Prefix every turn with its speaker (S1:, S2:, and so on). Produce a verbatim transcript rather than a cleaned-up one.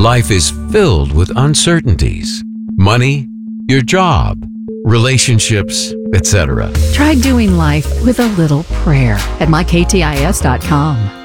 S1: Life is filled with uncertainties. Money, your job, relationships, et cetera.
S2: Try doing life with a little prayer at my k t i s dot com.